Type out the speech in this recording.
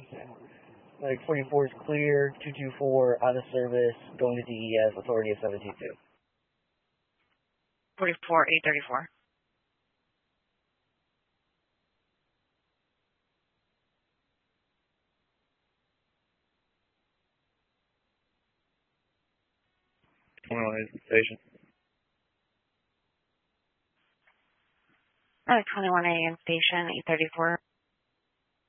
Like 44 is clear, 224 out of service, going to DES, authority of 722. 44, 834. Station. 21 AM station, 834.